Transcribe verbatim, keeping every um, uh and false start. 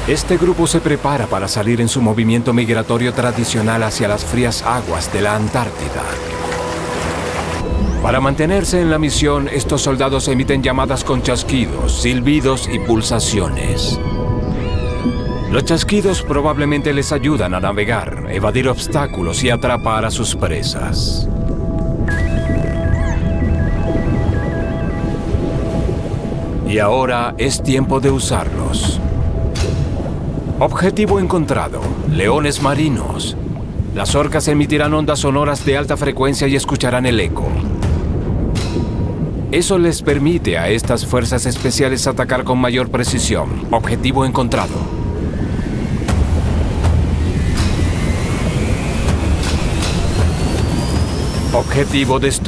Este grupo se prepara para salir en su movimiento migratorio tradicional hacia las frías aguas de la Antártida. Para mantenerse en la misión, estos soldados emiten llamadas con chasquidos, silbidos y pulsaciones. Los chasquidos probablemente les ayudan a navegar, evadir obstáculos y atrapar a sus presas. Y ahora es tiempo de usarlos. Objetivo encontrado: leones marinos. Las orcas emitirán ondas sonoras de alta frecuencia y escucharán el eco. Eso les permite a estas fuerzas especiales atacar con mayor precisión. Objetivo encontrado. Objetivo destruido.